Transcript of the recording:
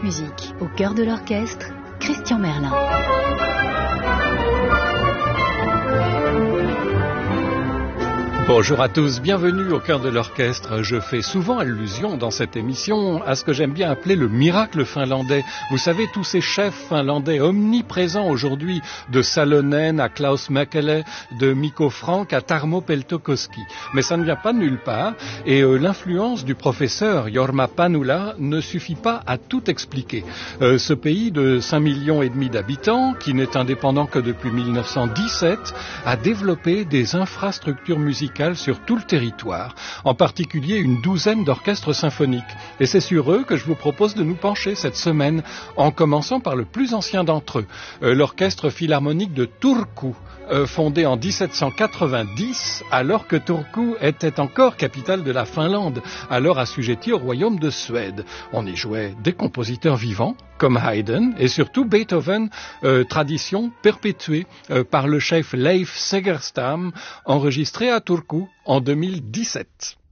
musique. Au cœur de l'orchestre, Christian Merlin. Bonjour à tous, bienvenue au cœur de l'orchestre. Je fais souvent allusion dans cette émission à ce que j'aime bien appeler le miracle finlandais. Vous savez, tous ces chefs finlandais omniprésents aujourd'hui, de Salonen à Klaus Mäkelä, de Mikko Frank à Tarmo Peltokoski. Mais ça ne vient pas de nulle part et l'influence du professeur Jorma Panula ne suffit pas à tout expliquer. Ce pays de 5,5 millions d'habitants, qui n'est indépendant que depuis 1917, a développé des infrastructures musicales sur tout le territoire, en particulier une douzaine d'orchestres symphoniques. Et c'est sur eux que je vous propose de nous pencher cette semaine, en commençant par le plus ancien d'entre eux, l'orchestre philharmonique de Turku, fondé en 1790, alors que Turku était encore capitale de la Finlande, alors assujettie au royaume de Suède. On y jouait des compositeurs vivants, comme Haydn, et surtout Beethoven, tradition perpétuée par le chef Leif Segerstam, enregistré à Turku en 2017.